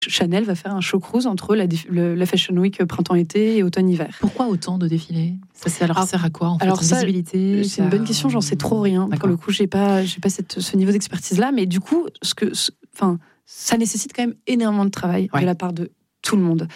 Chanel va faire un show cruise entre la Fashion Week printemps-été et automne-hiver. Pourquoi autant de défilés ? Ça sert à quoi en fait ? Alors ça, visibilité, c'est une bonne question, j'en sais trop rien. D'accord. Pour le coup, j'ai pas ce niveau d'expertise-là, mais du coup, ça nécessite quand même énormément de travail de la part de tout le monde.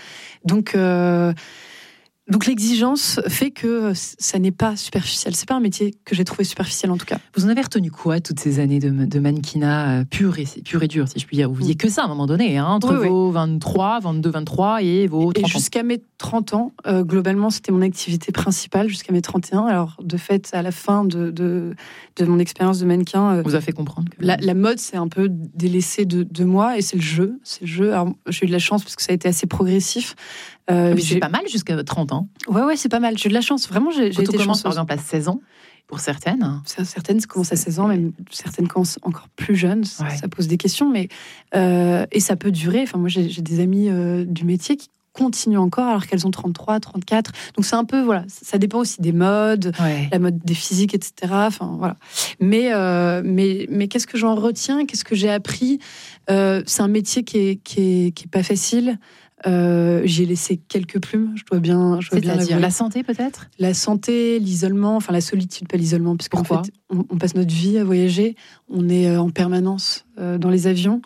Donc l'exigence fait que ça n'est pas superficiel. C'est pas un métier que j'ai trouvé superficiel en tout cas. Vous en avez retenu quoi toutes ces années de mannequinat pur et dur, si je puis dire ? Vous vouliez que ça à un moment donné, entre vos 22, 23 et vos 30 ans. Et jusqu'à mes 30 ans, globalement, c'était mon activité principale jusqu'à mes 31. Alors de fait, à la fin de mon expérience de mannequin, vous a fait comprendre que la mode s'est un peu délaissée de moi et c'est le jeu. Alors, j'ai eu de la chance parce que ça a été assez progressif. Mais c'est pas mal jusqu'à 30 ans. Ouais, c'est pas mal. J'ai eu de la chance. Vraiment, j'ai été chanceuse. Par exemple, à 16 ans, pour certaines. Certaines commencent à 16 ans, même certaines commencent encore plus jeunes. Ça pose des questions, mais et ça peut durer. Enfin, moi, j'ai des amies du métier qui continuent encore alors qu'elles ont 33, 34. Donc, c'est un peu, voilà, ça dépend aussi des modes, la mode des physiques, etc. Enfin, voilà. Mais qu'est-ce que j'en retiens ? Qu'est-ce que j'ai appris ? C'est un métier qui est pas facile. J'ai laissé quelques plumes, je dois bien C'est-à-dire la santé peut-être ? La santé, l'isolement, enfin la solitude, pas l'isolement, parce qu'en fait, on passe notre vie à voyager, on est en permanence dans les avions,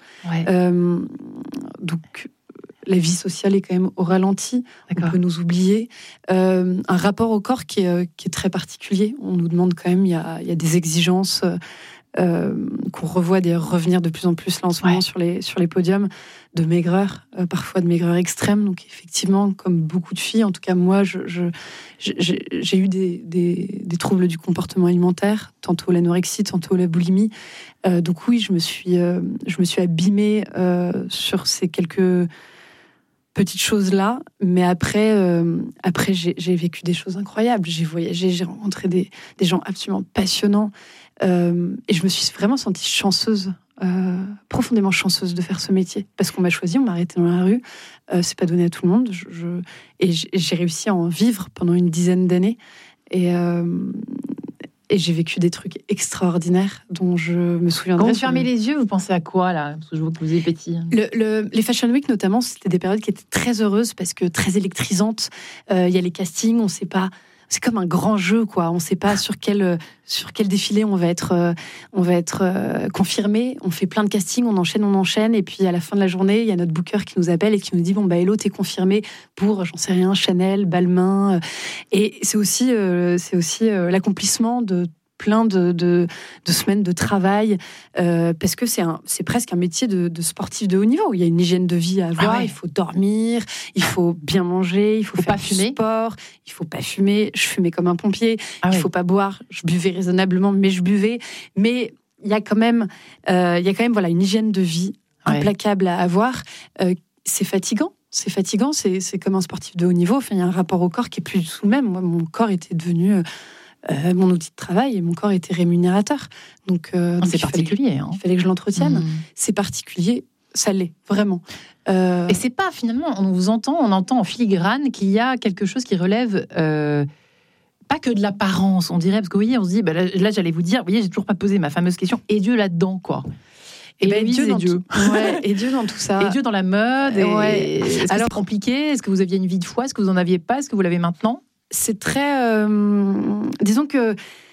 donc la vie sociale est quand même au ralenti, on peut nous oublier. Un rapport au corps qui est très particulier, on nous demande quand même, il y a des exigences qu'on revoit d'ailleurs revenir de plus en plus là en ce moment sur les podiums, de maigreur, parfois de maigreur extrême. Donc effectivement, comme beaucoup de filles, en tout cas moi, j'ai eu des troubles du comportement alimentaire, tantôt l'anorexie, tantôt la boulimie. Donc oui, je me suis abîmée sur ces quelques petites choses-là, mais après j'ai vécu des choses incroyables. J'ai voyagé, j'ai rencontré des gens absolument passionnants. Et je me suis vraiment sentie chanceuse, profondément chanceuse de faire ce métier. Parce qu'on m'a choisi, on m'a arrêtée dans la rue. C'est pas donné à tout le monde. Et j'ai réussi à en vivre pendant une dizaine d'années. Et j'ai vécu des trucs extraordinaires dont je me souviendrai. Quand vous fermez les yeux, vous pensez à quoi là ? Parce que je vois que vous épétillez. Les Fashion Week notamment, c'était des périodes qui étaient très heureuses parce que très électrisantes. Il y a les castings, on sait pas. C'est comme un grand jeu, quoi. On ne sait pas sur quel défilé on va être confirmé. On fait plein de castings, on enchaîne, et puis à la fin de la journée, il y a notre booker qui nous appelle et qui nous dit hello, t'es confirmé pour, j'en sais rien, Chanel, Balmain. Et c'est aussi l'accomplissement de plein de semaines de travail, parce que c'est presque un métier de sportif de haut niveau. Il y a une hygiène de vie à avoir, il faut dormir, il faut bien manger, il faut faire du sport, il faut pas fumer. Je fumais comme un pompier, il faut pas boire. Je buvais raisonnablement, mais je buvais. Mais il y a quand même voilà, une hygiène de vie implacable à avoir. C'est fatigant. C'est comme un sportif de haut niveau. Enfin, il y a un rapport au corps qui est plus du tout le même. Moi, mon corps était devenu mon outil de travail et mon corps était rémunérateur. Donc c'est particulier. Il fallait que je l'entretienne. C'est particulier, ça l'est, vraiment. Et c'est pas, finalement, on entend en filigrane qu'il y a quelque chose qui relève pas que de l'apparence, on dirait, parce que vous voyez, on se dit, là j'allais vous dire, vous voyez, j'ai toujours pas posé ma fameuse question, et Dieu là-dedans, quoi. Et Dieu dans Dieu. Et Dieu dans tout ça. Et Dieu dans la mode. Est-ce que c'est compliqué ? Est-ce que vous aviez une vie de foi ? Est-ce que vous en aviez pas ? Est-ce que vous l'avez maintenant ? C'est très... disons que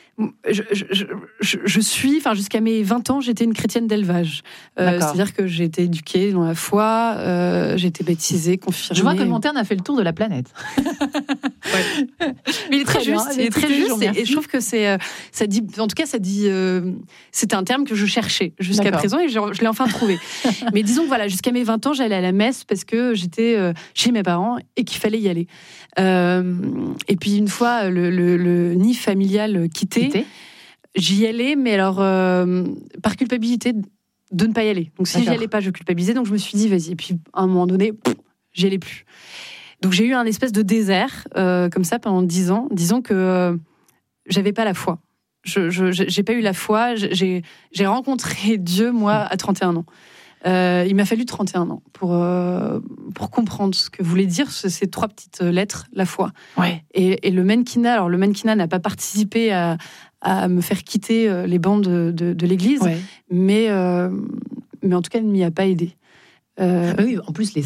je suis... Enfin, jusqu'à mes 20 ans, j'étais une chrétienne d'élevage. C'est-à-dire que j'ai été éduquée dans la foi, j'ai été baptisée, confirmée. Je vois que le Monterne a fait le tour de la planète. Mais il est très juste. Il est très juste. Et je trouve que ça dit... En tout cas, ça dit... c'était un terme que je cherchais jusqu'à présent et je l'ai enfin trouvé. Mais disons que voilà, jusqu'à mes 20 ans, j'allais à la messe parce que j'étais chez mes parents et qu'il fallait y aller. Et puis une fois le nid familial quitté, j'y allais, mais alors par culpabilité de ne pas y aller. Donc si j'y allais pas, je culpabilisais. Donc je me suis dit vas-y. Et puis à un moment donné, j'y allais plus. Donc j'ai eu un espèce de désert comme ça pendant 10 ans. Disons que j'avais pas la foi. J'ai pas eu la foi. J'ai rencontré Dieu moi à 31 ans. Il m'a fallu 31 ans pour comprendre ce que voulait dire ces 3 petites lettres, la foi. Et le mannequinat, alors le mannequinat n'a pas participé à me faire quitter les bancs de l'église, mais en tout cas, il ne m'y a pas aidé. Oui, en plus, les